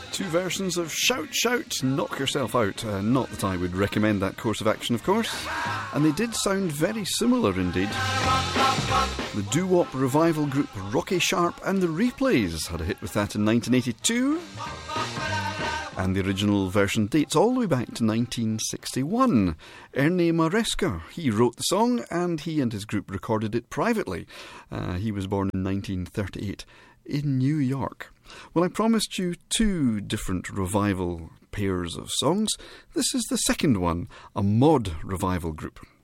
Two versions of Shout Shout, Knock Yourself Out. Not that I would recommend that course of action, of course. And they did sound very similar indeed. The doo-wop revival group Rocky Sharp and the Replays had a hit with that in 1982. And the original version dates all the way back to 1961. Ernie Maresca, he wrote the song and he and his group recorded it privately. He was born in 1938 in New York. Well, I promised you two different revival pairs of songs. This is the second one, a mod revival group.